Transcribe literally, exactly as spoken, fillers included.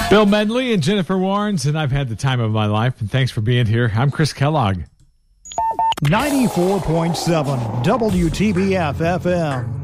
Bill Medley and Jennifer Warnes, and I've had the time of my life, and thanks for being here. I'm Chris Kellogg. ninety-four point seven W T B F F M.